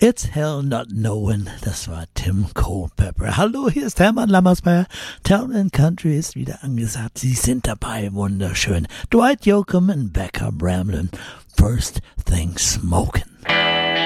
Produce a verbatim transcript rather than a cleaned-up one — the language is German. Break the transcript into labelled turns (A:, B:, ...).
A: It's Hell Not Knowing, das war Tim Culpepper. Hallo, hier ist Hermann Lammersberger. Town and Country ist wieder angesagt. Sie sind dabei, wunderschön. Dwight Yoakam und Becca Bramlin. First Thing Smokin'.